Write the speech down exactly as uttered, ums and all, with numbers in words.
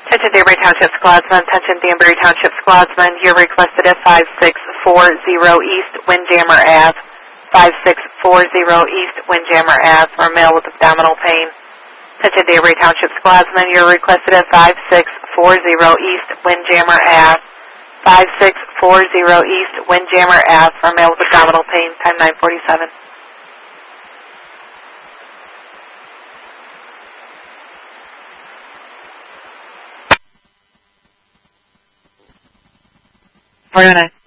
Attention Danbury Township Squadsman, attention Danbury Township Squadsman, you're requested at five six four zero East Windjammer Ave, five six four zero East Windjammer Ave for a male with abdominal pain. Attention Danbury Township Squadsman, you're requested at five six four zero East Windjammer Ave, five six four zero East Windjammer Ave for a male with abdominal pain, time nine forty-seven. forty-nine.